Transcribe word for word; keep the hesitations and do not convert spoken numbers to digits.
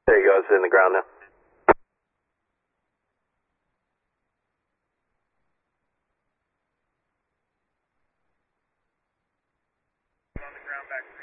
There you go, it's in the ground now. On the ground back.